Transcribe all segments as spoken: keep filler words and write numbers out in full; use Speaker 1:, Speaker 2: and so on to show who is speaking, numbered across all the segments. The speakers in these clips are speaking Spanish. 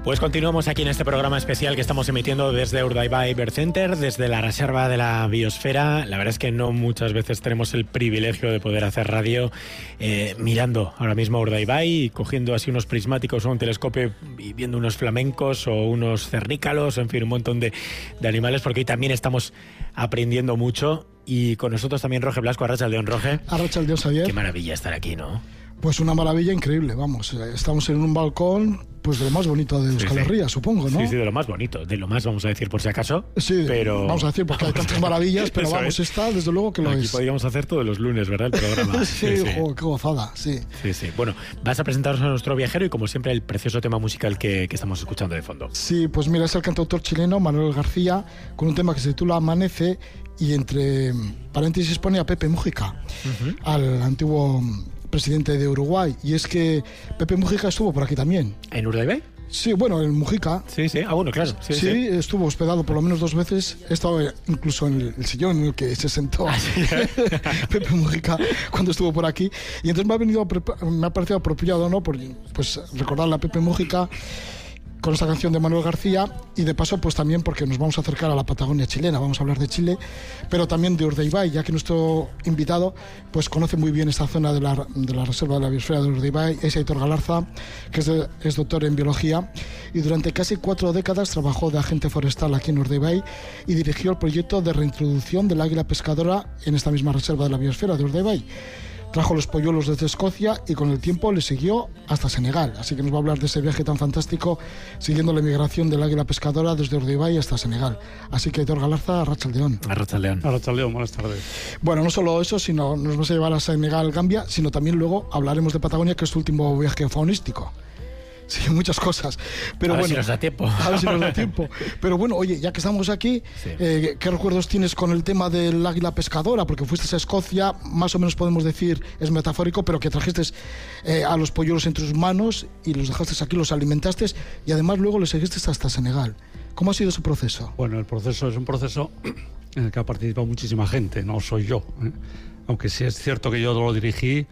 Speaker 1: Pues continuamos aquí en este programa especial que estamos emitiendo desde Urdaibai Bird Center, desde la Reserva de la Biosfera. La verdad es que no muchas veces tenemos el privilegio de poder hacer radio eh, mirando ahora mismo Urdaibai y cogiendo así unos prismáticos o un telescopio y viendo unos flamencos o unos cernícalos, en fin, un montón de, de animales, porque hoy también estamos aprendiendo mucho. Y con nosotros también Roge Blasco, Arratsaldeon, Roge.
Speaker 2: Arratsaldeon, Xavier.
Speaker 1: Qué maravilla estar aquí, ¿no?
Speaker 2: Pues una maravilla increíble, vamos. Estamos en un balcón, pues de lo más bonito de Euskal Herria, sí, sí. supongo, ¿no?
Speaker 1: Sí, sí, de lo más bonito, de lo más, vamos a decir, por si acaso.
Speaker 2: Sí,
Speaker 1: pero...
Speaker 2: vamos a decir, porque hay tantas maravillas, pero vamos, es. está, desde luego que lo
Speaker 1: aquí
Speaker 2: es.
Speaker 1: Aquí podríamos hacer todos los lunes, ¿verdad? El programa.
Speaker 2: sí, sí. Jo, qué gozada, sí.
Speaker 1: Sí, sí. Bueno, vas a presentaros a nuestro viajero y, como siempre, el precioso tema musical que, que estamos escuchando de fondo.
Speaker 2: Sí, pues mira, es el cantautor chileno Manuel García, con un tema que se titula Amanece, y entre paréntesis pone a Pepe Mújica, uh-huh. al antiguo presidente de Uruguay. Y es que Pepe Mújica estuvo por aquí también.
Speaker 1: ¿En Urdaibai?
Speaker 2: Sí, bueno, en Mujica.
Speaker 1: Sí, sí, ah, bueno, claro. Sí,
Speaker 2: sí,
Speaker 1: sí,
Speaker 2: estuvo hospedado por lo menos dos veces. He estado incluso en el sillón en el que se sentó
Speaker 1: ¿Ah, sí?
Speaker 2: Pepe Mújica cuando estuvo por aquí. Y entonces me ha venido, me ha parecido apropiado, ¿no? Por, pues recordarle a Pepe Mújica con esta canción de Manuel García, y de paso pues también porque nos vamos a acercar a la Patagonia chilena, vamos a hablar de Chile, pero también de Urdaibai, ya que nuestro invitado pues conoce muy bien esta zona de la, de la Reserva de la Biosfera de Urdaibai. Es Aitor Galarza, que es, de, es doctor en biología, y durante casi cuatro décadas trabajó de agente forestal aquí en Urdaibai y dirigió el proyecto de reintroducción del águila pescadora en esta misma Reserva de la Biosfera de Urdaibai. Trajo los polluelos desde Escocia y con el tiempo le siguió hasta Senegal. Así que nos va a hablar de ese viaje tan fantástico siguiendo la migración del águila pescadora desde Urdaibai hasta Senegal. Así que, Aitor Galarza, Arratsaldeon.
Speaker 1: Arratsaldeon.
Speaker 3: Arratsaldeon, buenas tardes.
Speaker 2: Bueno, no solo eso, sino nos vas a llevar a Senegal, Gambia, sino también luego hablaremos de Patagonia, que es tu último viaje faunístico. Sí, muchas cosas. Pero
Speaker 1: a
Speaker 2: bueno,
Speaker 1: ver si nos da tiempo.
Speaker 2: A ver si nos da tiempo. Pero bueno, oye, ya que estamos aquí, sí. eh, ¿qué recuerdos tienes con el tema del águila pescadora? Porque fuiste a Escocia, más o menos podemos decir, es metafórico, pero que trajiste eh, a los polluelos en tus manos y los dejaste aquí, los alimentaste, y además luego los seguiste hasta Senegal. ¿Cómo ha sido ese proceso?
Speaker 3: Bueno, el proceso es un proceso en el que ha participado muchísima gente, no soy yo. ¿eh? Aunque sí es cierto que yo lo dirigí,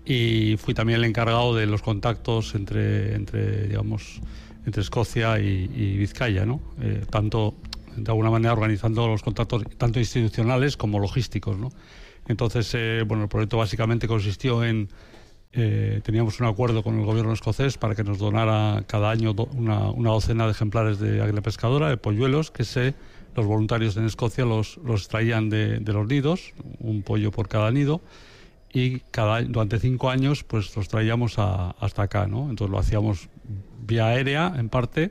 Speaker 3: y fui también el encargado de los contactos entre, entre digamos, entre Escocia y, y Vizcaya, ¿no? Eh, tanto, de alguna manera, organizando los contactos tanto institucionales como logísticos, ¿no? Entonces, eh, bueno, el proyecto básicamente consistió en... Eh, teníamos un acuerdo con el gobierno escocés para que nos donara cada año do, una, una docena de ejemplares de águila pescadora, de polluelos, que se, los voluntarios en Escocia los, los extraían de, de los nidos, un pollo por cada nido, y cada, durante cinco años pues los traíamos a, hasta acá, ¿no? Entonces lo hacíamos vía aérea en parte,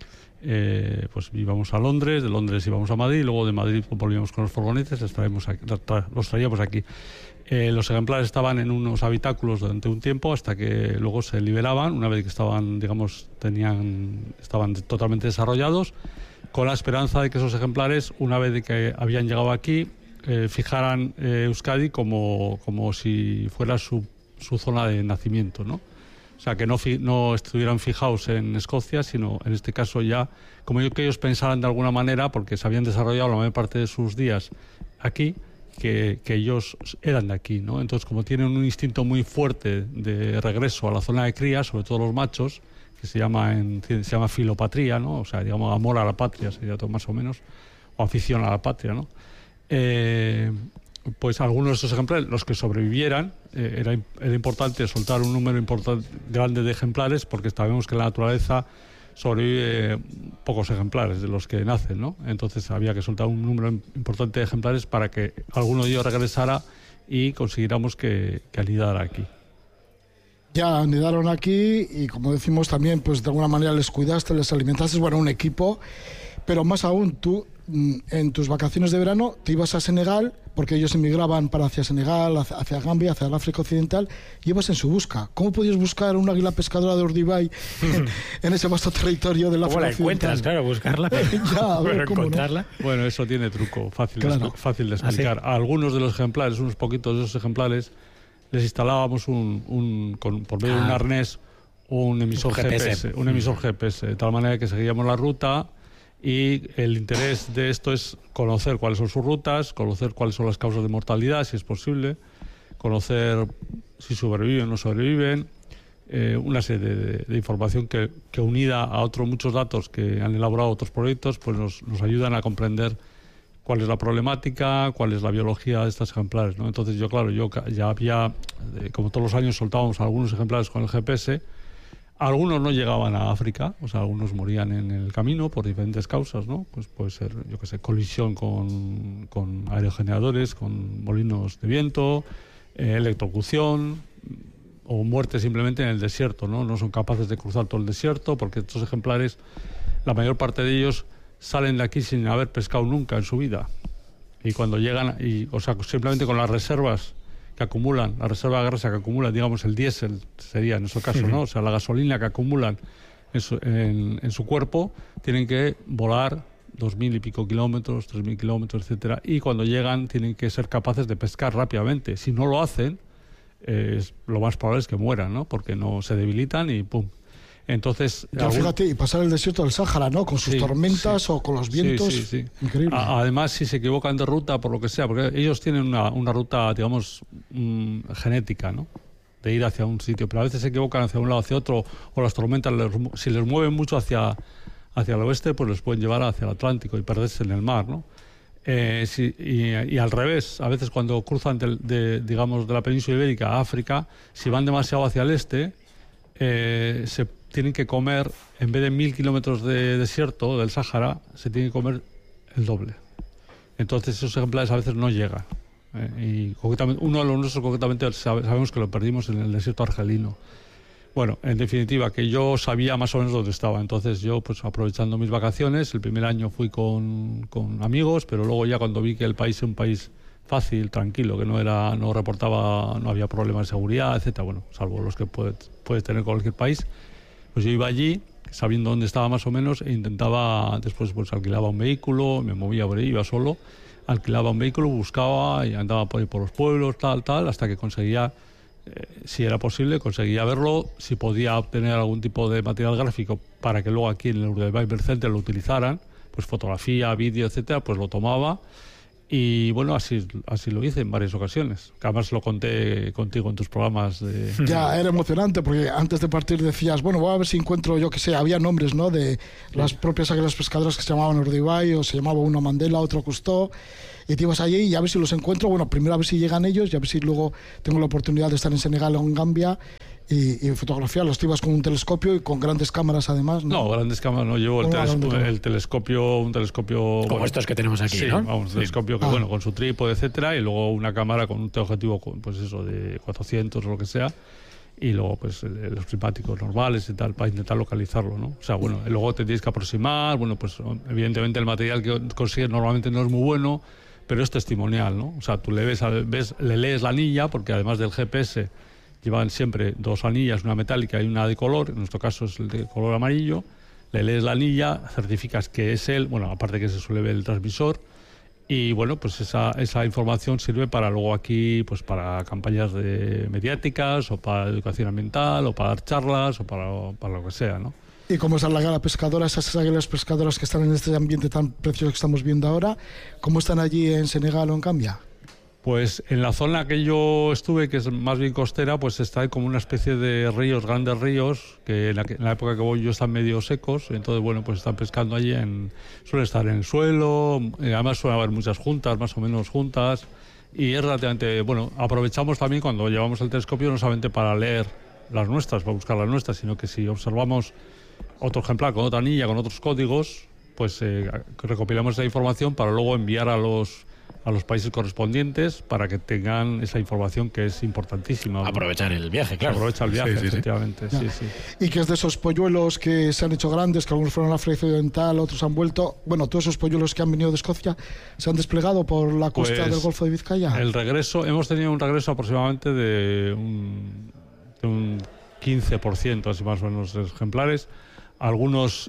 Speaker 3: eh, pues íbamos a Londres, de Londres íbamos a Madrid, y luego de Madrid volvíamos con los furgonetes, los traíamos aquí, los traíamos aquí. Eh, los ejemplares estaban en unos habitáculos durante un tiempo hasta que luego se liberaban, una vez que estaban, digamos, tenían, estaban totalmente desarrollados, con la esperanza de que esos ejemplares, una vez de que habían llegado aquí, Eh, fijaran eh, Euskadi como, como si fuera su, su zona de nacimiento, ¿no? O sea, que no, fi, no estuvieran fijados en Escocia, sino en este caso ya, como yo, que ellos pensaran de alguna manera, porque se habían desarrollado la mayor parte de sus días aquí, que, que ellos eran de aquí, ¿no? Entonces, como tienen un instinto muy fuerte de regreso a la zona de cría, sobre todo los machos, que se llama, en, se llama filopatría, ¿no? O sea, digamos, amor a la patria, sería todo más o menos, o afición a la patria, ¿no? Eh, pues algunos de estos ejemplares, los que sobrevivieran, eh, era, era importante soltar un número importante, grande de ejemplares, porque sabemos que en la naturaleza sobrevive pocos ejemplares de los que nacen, ¿no? Entonces había que soltar un número importante de ejemplares para que alguno de ellos regresara y consiguiéramos que, que anidara aquí.
Speaker 2: Ya anidaron aquí y, como decimos, también pues de alguna manera les cuidaste, les alimentaste, bueno, un equipo. Pero más aún, tú en tus vacaciones de verano te ibas a Senegal, porque ellos emigraban para hacia Senegal, hacia, hacia Gambia, hacia el África Occidental, y ibas en su busca. ¿Cómo podías buscar un águila pescadora de Urdaibai en, en ese vasto territorio del África Occidental?
Speaker 1: ¿Cómo la encuentras? Claro, buscarla, pero,
Speaker 2: ya, a ver,
Speaker 1: pero
Speaker 2: ¿cómo
Speaker 1: encontrarla.
Speaker 3: No? Bueno, eso tiene truco, fácil,
Speaker 2: claro.
Speaker 3: de, fácil de explicar. ¿Ah, sí? A algunos de los ejemplares, unos poquitos de esos ejemplares, les instalábamos un, un con, por medio ah. de un arnés un emisor un G P S, G P S, un emisor G P S, de tal manera que seguíamos la ruta. Y el interés de esto es conocer cuáles son sus rutas, conocer cuáles son las causas de mortalidad, si es posible, conocer si sobreviven o no sobreviven, eh, una serie de, de información que, que unida a otros muchos datos que han elaborado otros proyectos, pues nos, nos ayudan a comprender cuál es la problemática, cuál es la biología de estos ejemplares, ¿no? Entonces yo, claro, yo ya había, eh, como todos los años soltábamos algunos ejemplares con el G P S, algunos no llegaban a África, o sea, algunos morían en el camino por diferentes causas, ¿no? Pues puede ser, yo qué sé, colisión con, con aerogeneradores, con molinos de viento, eh, electrocución, o muerte simplemente en el desierto, ¿no? No son capaces de cruzar todo el desierto porque estos ejemplares, la mayor parte de ellos salen de aquí sin haber pescado nunca en su vida. Y cuando llegan, y, o sea, simplemente con las reservas que acumulan, la reserva de grasa que acumulan, digamos el diésel sería en nuestro caso, ¿no? O sea, la gasolina que acumulan en su, en, en su cuerpo, tienen que volar dos mil y pico kilómetros, tres mil kilómetros, etcétera. Y cuando llegan tienen que ser capaces de pescar rápidamente. Si no lo hacen, eh, lo más probable es que mueran, ¿no? Porque no se debilitan y pum. Entonces,
Speaker 2: ya,
Speaker 3: algún...
Speaker 2: fíjate, y pasar el desierto del Sáhara, ¿no? Con sus sí, tormentas sí. o con los vientos.
Speaker 3: Sí, sí, sí.
Speaker 2: Increíble.
Speaker 3: A, además, si se equivocan de ruta, por lo que sea, porque ellos tienen una, una ruta, digamos, mmm, genética, ¿no? De ir hacia un sitio, pero a veces se equivocan hacia un lado, hacia otro, o las tormentas, les, si les mueven mucho hacia, hacia el oeste, pues les pueden llevar hacia el Atlántico y perderse en el mar, ¿no? Eh, si, y, y al revés, a veces cuando cruzan de, de, digamos, de la península ibérica a África, si van demasiado hacia el este, eh, se tienen que comer, en vez de mil kilómetros de desierto del Sáhara, se tienen que comer el doble. Entonces esos ejemplares a veces no llegan. Eh, y concretamente, uno de los nuestros concretamente sabemos que lo perdimos en el desierto argelino. Bueno, en definitiva, que yo sabía más o menos dónde estaba. Entonces yo, pues aprovechando mis vacaciones, el primer año fui con, con amigos, pero luego ya cuando vi que el país es un país fácil, tranquilo, que no era, no reportaba, no había problemas de seguridad, etcétera, bueno, salvo los que puede, puede tener cualquier país, pues yo iba allí, sabiendo dónde estaba más o menos, e intentaba, después pues alquilaba un vehículo, me movía por ahí, iba solo, alquilaba un vehículo, buscaba y andaba por ahí por los pueblos, tal, tal, hasta que conseguía, eh, si era posible, conseguía verlo, si podía obtener algún tipo de material gráfico para que luego aquí en el Urdaibai Bird Center lo utilizaran, pues fotografía, vídeo, etcétera, pues lo tomaba. Y bueno, así, así lo hice en varias ocasiones. Que además lo conté contigo en tus programas. De...
Speaker 2: Ya, era emocionante porque antes de partir decías, bueno, voy a ver si encuentro, yo que sé, había nombres, ¿no? De las sí. propias águilas pescadoras que se llamaban Urdaibai, o se llamaba uno Mandela, otro Cousteau, y te ibas allí y a ver si los encuentro. Bueno, primero a ver si llegan ellos y a ver si luego tengo la oportunidad de estar en Senegal o en Gambia y, y fotografiarlos. Te ibas con un telescopio y con grandes cámaras además, ¿no?
Speaker 3: No, grandes cámaras no, llevo el, teles el telescopio, un telescopio...
Speaker 1: Como bueno, estos que tenemos aquí,
Speaker 3: sí,
Speaker 1: ¿no?
Speaker 3: Vamos, un sí. telescopio que, ah. bueno, con su trípode, etcétera, y luego una cámara con un teleobjetivo, pues eso, de cuatrocientos o lo que sea, y luego pues los prismáticos normales y tal, para intentar localizarlo, ¿no? O sea, bueno, luego te tienes que aproximar, bueno, pues evidentemente el material que consigues normalmente no es muy bueno, pero es testimonial, ¿no? O sea, tú le ves, ves le lees la anilla, porque además del G P S llevan siempre dos anillas, una metálica y una de color, en nuestro caso es el de color amarillo, le lees la anilla, certificas que es él, bueno, aparte que se suele ver el transmisor, y bueno, pues esa, esa información sirve para luego aquí, pues para campañas de mediáticas, o para educación ambiental, o para dar charlas, o para, para lo que sea, ¿no?
Speaker 2: ¿Y cómo están las águilas pescadoras, esas águilas pescadoras que están en este ambiente tan precioso que estamos viendo ahora? ¿Cómo están allí en Senegal o en Gambia?
Speaker 3: Pues en la zona que yo estuve, que es más bien costera, pues está como una especie de ríos, grandes ríos, que en la, en la época que voy yo están medio secos, entonces bueno, pues están pescando allí, en, suele estar en el suelo, además suele haber muchas juntas, más o menos juntas, y es relativamente, bueno, aprovechamos también cuando llevamos el telescopio no solamente para leer las nuestras, para buscar las nuestras, sino que si observamos otro ejemplar con otra anilla, con otros códigos, pues eh, recopilamos esa información para luego enviar a los a los países correspondientes para que tengan esa información que es importantísima.
Speaker 1: Aprovechar el viaje, claro.
Speaker 3: Aprovechar el viaje,
Speaker 1: sí, sí,
Speaker 3: efectivamente.
Speaker 1: Sí.
Speaker 3: Sí, sí.
Speaker 2: Y que es de esos polluelos que se han hecho grandes, que algunos fueron a África Occidental, otros han vuelto. Bueno, todos esos polluelos que han venido de Escocia se han desplegado por la costa pues, del Golfo de Vizcaya.
Speaker 3: El regreso, hemos tenido un regreso aproximadamente de un, de un quince por ciento, así más o menos, de ejemplares. Algunos,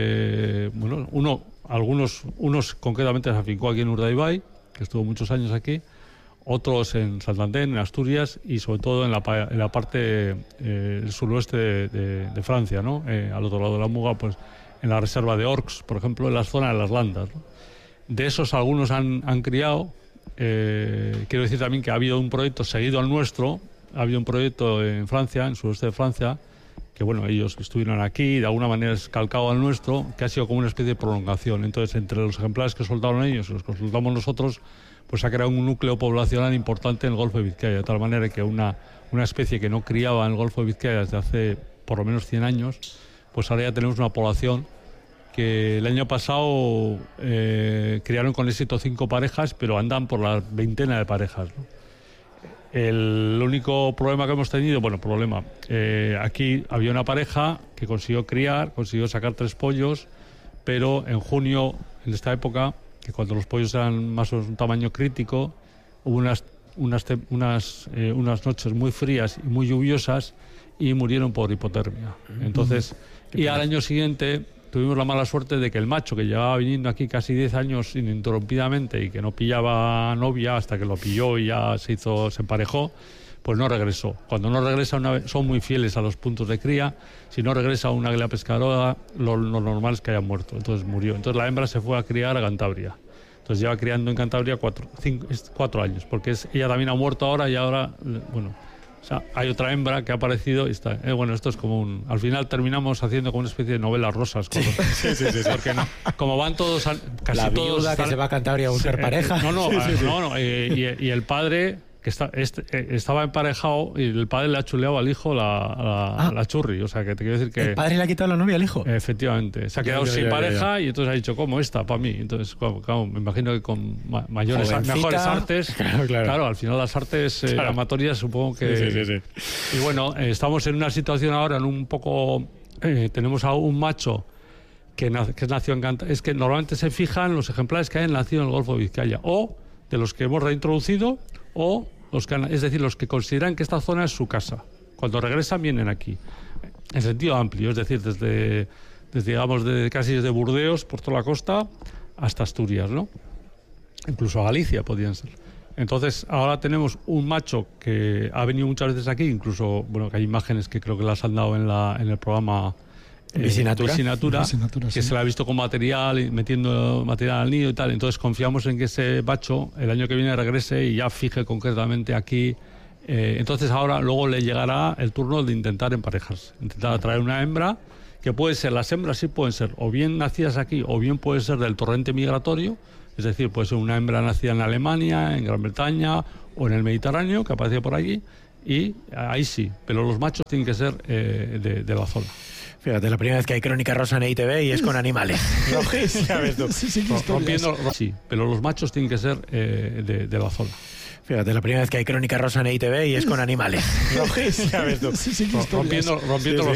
Speaker 3: eh, bueno, uno, algunos, unos concretamente se afincó aquí en Urdaibai, que estuvo muchos años aquí, otros en Santander, en Asturias y sobre todo en la, en la parte eh, el suroeste de, de, de Francia, ¿no? Eh, al otro lado de la Muga, pues en la reserva de Orcs, por ejemplo, en la zona de las Landas, ¿no? De esos algunos han, han criado. Eh, quiero decir también que ha habido un proyecto seguido al nuestro, había un proyecto en Francia, en el suroeste de Francia, que bueno, ellos estuvieron aquí, de alguna manera es calcado al nuestro, que ha sido como una especie de prolongación. Entonces, entre los ejemplares que soltaron ellos y los que soltamos nosotros, pues ha creado un núcleo poblacional importante en el Golfo de Vizcaya, de tal manera que una, una especie que no criaba en el Golfo de Vizcaya desde hace por lo menos cien años, pues ahora ya tenemos una población que el año pasado eh, criaron con éxito cinco parejas, pero andan por la veintena de parejas, ¿no? El único problema que hemos tenido, bueno, problema, eh, aquí había una pareja que consiguió criar, consiguió sacar tres pollos, pero en junio, en esta época, que cuando los pollos eran más o menos un tamaño crítico, hubo unas, unas, unas, eh, unas noches muy frías y muy lluviosas y murieron por hipotermia. Entonces, y al año siguiente tuvimos la mala suerte de que el macho, que llevaba viniendo aquí casi diez años ininterrumpidamente y que no pillaba novia hasta que lo pilló y ya se hizo, se emparejó, pues no regresó. Cuando no regresa una vez, son muy fieles a los puntos de cría. Si no regresa una águila pescadora, lo, lo normal es que haya muerto. Entonces murió. Entonces la hembra se fue a criar a Cantabria. Entonces lleva criando en Cantabria cuatro, cinco, cuatro años, porque es, ella también ha muerto ahora y ahora, bueno... O sea, hay otra hembra que ha aparecido y está... Eh, bueno, esto es como un... Al final terminamos haciendo como una especie de novelas rosas. Con los, sí, sí, sí, sí. Porque no, como van todos... Casi
Speaker 1: la
Speaker 3: todos
Speaker 1: viuda
Speaker 3: están,
Speaker 1: que se va a Cantabria a buscar
Speaker 3: eh,
Speaker 1: pareja.
Speaker 3: No, no,
Speaker 1: sí,
Speaker 3: eh,
Speaker 1: sí, sí.
Speaker 3: no, no eh, y, y el padre... que está, este, eh, estaba emparejado y el padre le ha chuleado al hijo la, la,
Speaker 1: ah.
Speaker 3: la churri. O sea, que te quiero decir que...
Speaker 1: ¿El padre le ha quitado la novia al hijo?
Speaker 3: Efectivamente. Se ha quedado
Speaker 1: ya,
Speaker 3: sin
Speaker 1: ya,
Speaker 3: pareja
Speaker 1: ya, ya.
Speaker 3: y entonces ha dicho, ¿cómo esta? Para mí. Entonces, claro, claro, me imagino que con ma mayores,
Speaker 1: Jovencita.
Speaker 3: mejores artes...
Speaker 1: Claro, claro.
Speaker 3: Claro, al final las artes eh,
Speaker 1: claro.
Speaker 3: amatorias supongo que...
Speaker 1: Sí, sí, sí, sí.
Speaker 3: Y bueno, eh, estamos en una situación ahora en un poco... Eh, tenemos a un macho que, nace, que nació en Cantabria. Es que normalmente se fijan los ejemplares que hayan nacido en el Golfo de Vizcaya o de los que hemos reintroducido o... Los que, es decir, los que consideran que esta zona es su casa. Cuando regresan vienen aquí. En sentido amplio, es decir, desde, desde digamos, de, casi desde Burdeos, por toda la costa, hasta Asturias, ¿no? Incluso a Galicia podían ser. Entonces, ahora tenemos un macho que ha venido muchas veces aquí, incluso, bueno, que hay imágenes que creo que las han dado en, la, en el programa... Eh,
Speaker 1: Vicinatura,
Speaker 3: Vicinatura,
Speaker 2: Vicinatura,
Speaker 3: que
Speaker 2: sí.
Speaker 3: se la ha visto con material, metiendo material al nido y tal. Entonces confiamos en que ese macho el año que viene regrese y ya fije concretamente aquí. Eh, entonces ahora luego le llegará el turno de intentar emparejarse, intentar atraer una hembra, que puede ser, las hembras sí pueden ser o bien nacidas aquí o bien puede ser del torrente migratorio, es decir, puede ser una hembra nacida en Alemania, en Gran Bretaña o en el Mediterráneo, que aparece por allí, y ahí sí, pero los machos tienen que ser eh, de, de la zona.
Speaker 1: Fíjate, la primera vez que hay Crónica Rosa en I T V y es con animales. Ya ves tú.
Speaker 2: Sí, sí, qué
Speaker 3: Rompiendo, sí, pero los machos tienen que ser eh, de, de la zona.
Speaker 1: Fíjate, la primera vez que hay Crónica Rosa en I T V y es con animales. Ya ves tú.
Speaker 2: Sí, sí, qué historias.
Speaker 3: Rompiendo, rompiendo
Speaker 1: Sí, sí.
Speaker 3: los